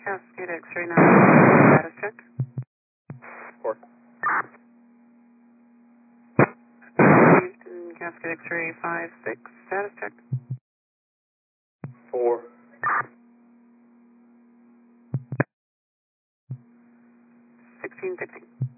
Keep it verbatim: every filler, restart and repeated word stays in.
Cascade X-ray nine, status check. Four. Houston, Cascade X-ray five six, status check. Four. sixteen sixteen.